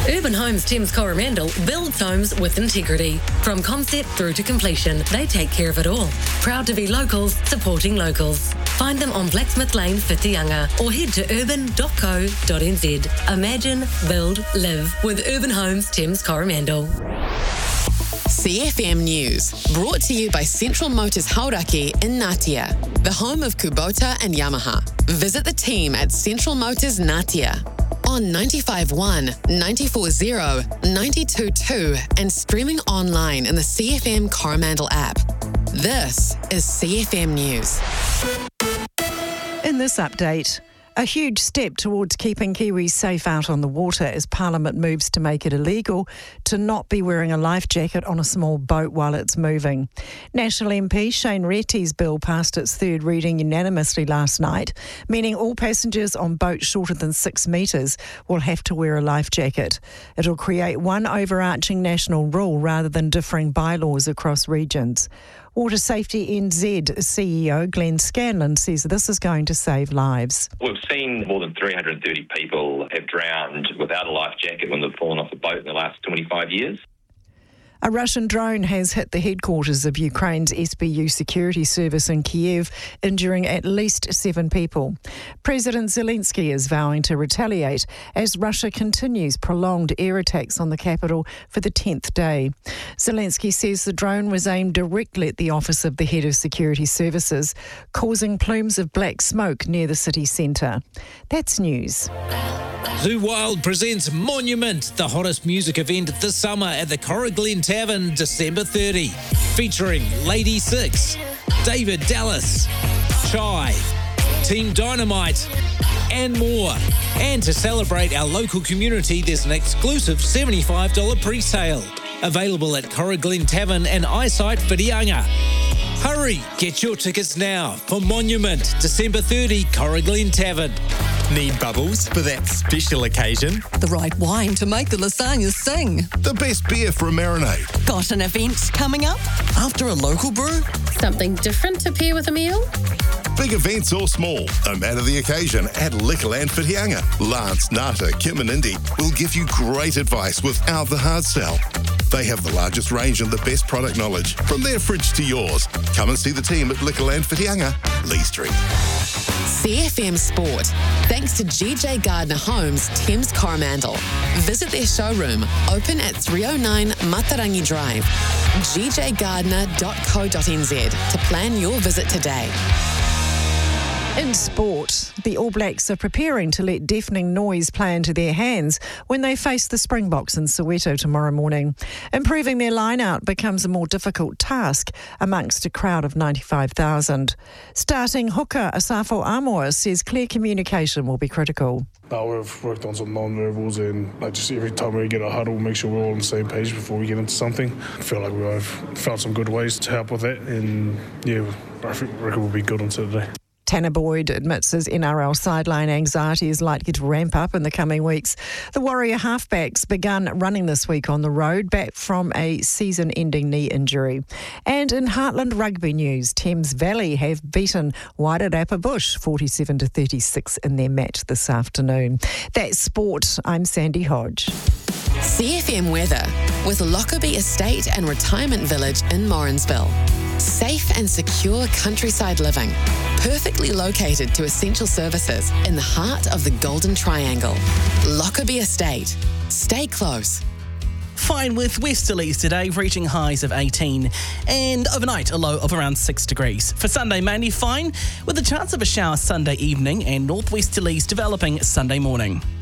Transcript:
Urban Homes Thames Coromandel builds homes with integrity. From concept through to completion, they take care of it all. Proud to be locals, supporting locals. Find them on Blacksmith Lane, Whitianga, or head to urban.co.nz. Imagine, build, live with Urban Homes Thames Coromandel. CFM News, brought to you by Central Motors Hauraki in Ngatea, the home of Kubota and Yamaha. Visit the team at Central Motors Ngatea on 95.1, 94.0, 92.2 and streaming online in the CFM Coromandel app. This is CFM News. In this update, a huge step towards keeping Kiwis safe out on the water as Parliament moves to make it illegal to not be wearing a life jacket on a small boat while it's moving. National MP Shane Retty's bill passed its third reading unanimously last night, meaning all passengers on boats shorter than 6 metres will have to wear a life jacket. It'll create one overarching national rule rather than differing bylaws across regions. Water Safety NZ CEO Glenn Scanlon says this is going to save lives. We've seen more than 330 people have drowned without a life jacket when they've fallen off a boat in the last 25 years. A Russian drone has hit the headquarters of Ukraine's SBU security service in Kiev, injuring at least 7 people. President Zelensky is vowing to retaliate as Russia continues prolonged air attacks on the capital for the 10th day. Zelensky says the drone was aimed directly at the office of the head of security services, causing plumes of black smoke near the city centre. That's news. Zoo Wild presents Monument, the hottest music event this summer at the Corriglen Tavern, December 30, featuring Lady Six, David Dallas, Chai, Team Dynamite, and more. And to celebrate our local community, there's an exclusive $75 pre-sale, available at Corriglen Tavern and Eyesight Whitianga. Hurry, get your tickets now for Monument, December 30, Corriglen Tavern. Need bubbles for that special occasion? The right wine to make the lasagna sing. The best beer for a marinade. Got an event coming up? After a local brew? Something different to pair with a meal? Big events or small, no matter the occasion, at Liquorland Whitianga. Lance, Nata, Kim and Indy will give you great advice without the hard sell. They have the largest range and the best product knowledge, from their fridge to yours. Come and see the team at Liquorland Whitianga, Lee Street. CFM Sport, thanks to GJ Gardner Homes, Thames Coromandel. Visit their showroom, open at 309 Matarangi Drive, gjgardner.co.nz to plan your visit today. In sport, the All Blacks are preparing to let deafening noise play into their hands when they face the Springboks in Soweto tomorrow morning. Improving their line-out becomes a more difficult task amongst a crowd of 95,000. Starting hooker Asafo Amoa says clear communication will be critical. We've worked on some non-verbals and just every time we get a huddle, make sure we're all on the same page before we get into something. I feel like we've found some good ways to help with that, and I reckon we'll be good on Saturday. Tanner Boyd admits his NRL sideline anxiety is likely to ramp up in the coming weeks. The Warrior halfbacks begun running this week on the road, back from a season-ending knee injury. And in Heartland rugby news, Thames Valley have beaten Wairarapa Bush 47-36 in their match this afternoon. That's sport. I'm Sandy Hodge. CFM weather with Lockerbie Estate and Retirement Village in Morrinsville. Safe and secure countryside living, perfectly located to essential services in the heart of the Golden Triangle. Lockerbie Estate. Stay close. Fine with westerlies today, reaching highs of 18, and overnight a low of around 6 degrees. For Sunday, mainly fine, with a chance of a shower Sunday evening and northwesterlies developing Sunday morning.